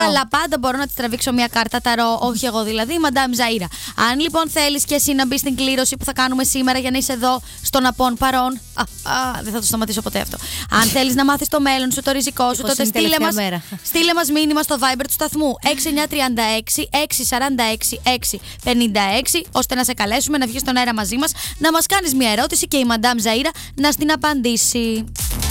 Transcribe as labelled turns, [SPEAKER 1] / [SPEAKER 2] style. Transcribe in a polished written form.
[SPEAKER 1] Αλλά πάντα μπορώ να τη τραβήξω μια κάρτα ταρό, όχι εγώ δηλαδή, η Μαντάμ Ζαΐρα. Αν λοιπόν θέλεις και εσύ να μπει στην κλήρωση που θα κάνουμε σήμερα για να είσαι εδώ στον απόν παρόν. Δεν θα το σταματήσω ποτέ αυτό. Αν θέλεις να μάθεις το μέλλον σου, το ριζικό σου, τότε στείλε μας μήνυμα στο Viber του σταθμού 6936-646-656, ώστε να σε καλέσουμε να βγεις στον αέρα μαζί μας, να μας κάνεις μια ερώτηση και η Μαντάμ Ζαΐρα να στην απαντήσει.